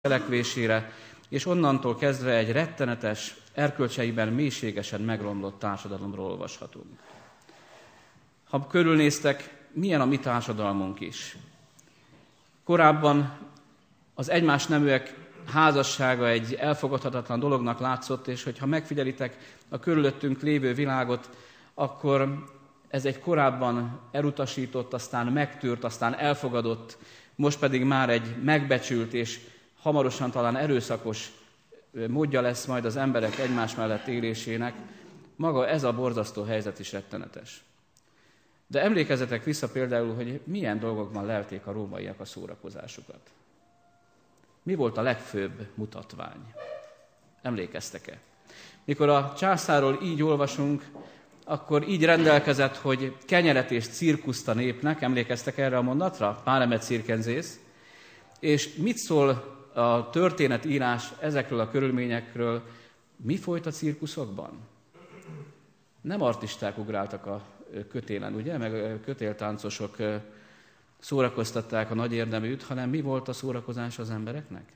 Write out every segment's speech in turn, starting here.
cselekvésére, és onnantól kezdve egy rettenetes, erkölcseiben mélységesen megromlott társadalomról olvashatunk. Ha körülnéztek, milyen a mi társadalmunk is. Korábban az egymás neműek házassága egy elfogadhatatlan dolognak látszott, és hogyha megfigyelitek a körülöttünk lévő világot, akkor ez egy korábban elutasított, aztán megtűrt, aztán elfogadott, most pedig már egy megbecsült és hamarosan talán erőszakos módja lesz majd az emberek egymás mellett élésének. Maga ez a borzasztó helyzet is rettenetes. De emlékezzetek vissza például, hogy milyen dolgokban lelték a rómaiak a szórakozásukat. Mi volt a legfőbb mutatvány? Emlékeztek-e? Mikor a császárról így olvasunk, akkor így rendelkezett, hogy kenyeret és cirkuszt a népnek. Emlékeztek erre a mondatra? Páremet cirkenzész. És mit szól a történetírás ezekről a körülményekről? Mi folyt a cirkuszokban? Nem artisták ugráltak a kötélen, ugye? Meg kötéltáncosok szórakoztatták a nagy érdeműt, hanem mi volt a szórakozás az embereknek?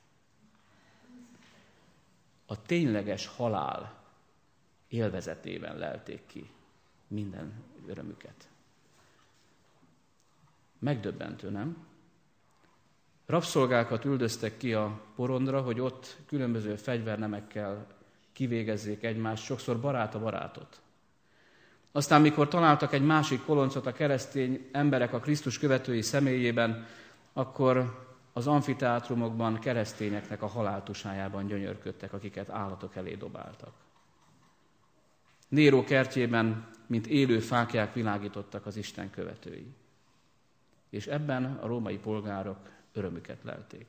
A tényleges halál élvezetében lelték ki minden örömüket. Megdöbbentő, nem? Rabszolgákat üldöztek ki a porondra, hogy ott különböző fegyvernemekkel kivégezzék egymást, sokszor barát a barátot. Aztán, mikor találtak egy másik koloncot a keresztény emberek a Krisztus követői személyében, akkor az amfiteátrumokban keresztényeknek a haláltusájában gyönyörködtek, akiket állatok elé dobáltak. Néró kertjében, mint élő fáklyák világítottak az Isten követői. És ebben a római polgárok örömüket lelték.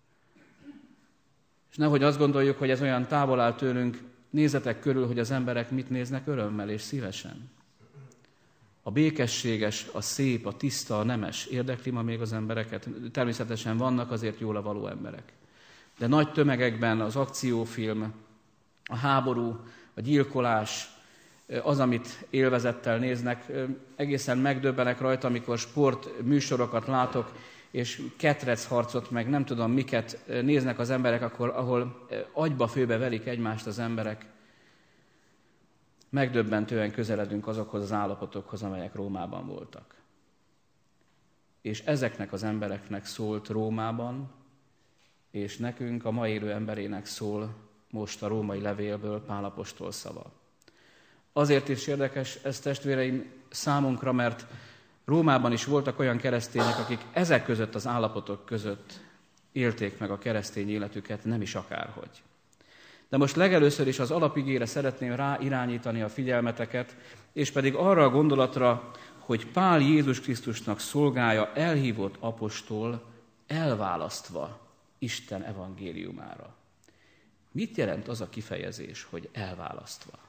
És nehogy azt gondoljuk, hogy ez olyan távol áll tőlünk, nézzetek körül, hogy az emberek mit néznek örömmel és szívesen. A békességes, a szép, a tiszta, a nemes érdekli ma még az embereket. Természetesen vannak azért jóra való emberek. De nagy tömegekben az akciófilm, a háború, a gyilkolás, az, amit élvezettel néznek, egészen megdöbbenek rajta, amikor sportműsorokat látok, és ketrecharcot, meg nem tudom miket néznek az emberek, akkor, ahol agyba-főbe verik egymást az emberek. Megdöbbentően közeledünk azokhoz az állapotokhoz, amelyek Rómában voltak. És ezeknek az embereknek szólt Rómában, és nekünk, a ma élő emberének szól most a római levélből Pál apostol szava. Azért is érdekes ez, testvéreim, számunkra, mert Rómában is voltak olyan keresztények, akik ezek között az állapotok között élték meg a keresztény életüket, nem is akárhogy. De most legelőször is az alapigére szeretném ráirányítani a figyelmeteket, és pedig arra a gondolatra, hogy Pál Jézus Krisztusnak szolgája, elhívott apostol, elválasztva Isten evangéliumára. Mit jelent az a kifejezés, hogy elválasztva?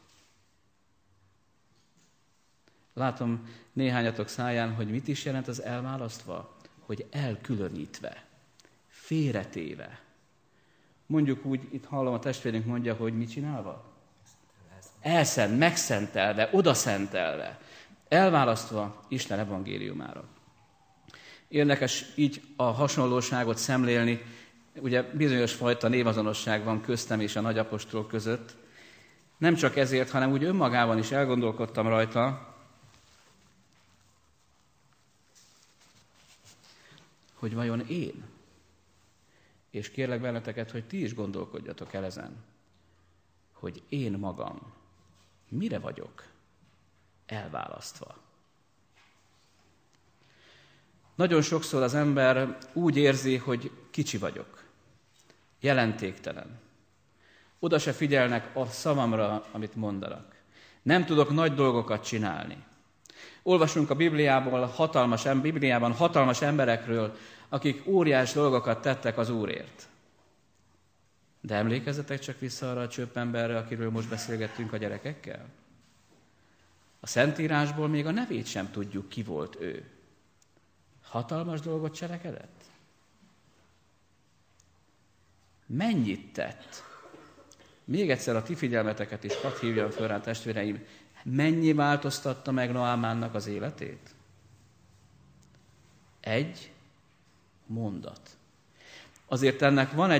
Látom néhányatok száján, hogy mit is jelent az elválasztva? Hogy elkülönítve, félretéve. Mondjuk úgy, itt hallom a testvérünk mondja, hogy mit csinálva? Megszentelve, odaszentelve. Elválasztva Isten evangéliumára. Érdekes így a hasonlóságot szemlélni. Ugye bizonyos fajta névazonosság van köztem és a nagyapostol között. Nem csak ezért, hanem úgy önmagában is elgondolkodtam rajta, hogy vajon én, és kérlek benneteket, hogy ti is gondolkodjatok el ezen, hogy én magam mire vagyok elválasztva. Nagyon sokszor az ember úgy érzi, hogy kicsi vagyok, jelentéktelen. Oda se figyelnek a szavamra, amit mondanak. Nem tudok nagy dolgokat csinálni. Olvasunk a Bibliában hatalmas emberekről, akik óriás dolgokat tettek az Úrért. De emlékezzetek csak vissza arra a csöppemberre, akiről most beszélgettünk a gyerekekkel? A Szentírásból még a nevét sem tudjuk, ki volt ő. Hatalmas dolgot cselekedett? Mennyit tett? Még egyszer a ti figyelmeteket is hadd hívjam föl rá, testvéreim, mennyi változtatta meg Noámánnak az életét? Egy mondat. azért ennek van